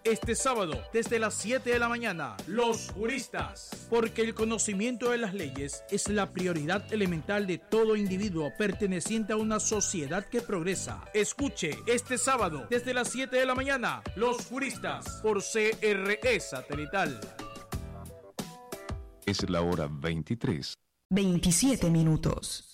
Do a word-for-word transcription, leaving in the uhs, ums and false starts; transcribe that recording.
Este sábado, desde las siete de la mañana, Los Juristas. Porque el conocimiento de las leyes es la prioridad elemental de todo individuo perteneciente a una sociedad que progresa. Escuche este sábado, desde las siete de la mañana, Los Juristas, por C R E Satelital. Es la hora veintitrés. veintisiete minutos.